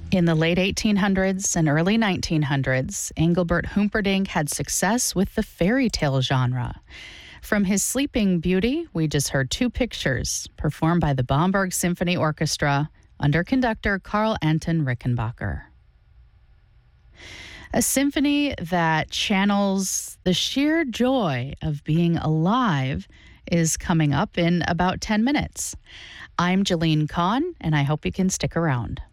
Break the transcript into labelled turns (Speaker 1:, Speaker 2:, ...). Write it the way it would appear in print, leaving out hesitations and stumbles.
Speaker 1: In the late 1800s and early 1900s, Engelbert Humperdinck had success with the fairy tale genre. From his Sleeping Beauty, we just heard two pictures performed by the Bamberg Symphony Orchestra under conductor Karl Anton Rickenbacker. A symphony that channels the sheer joy of being alive is coming up in about 10 minutes. I'm Jalene Kahn, and I hope you can stick around.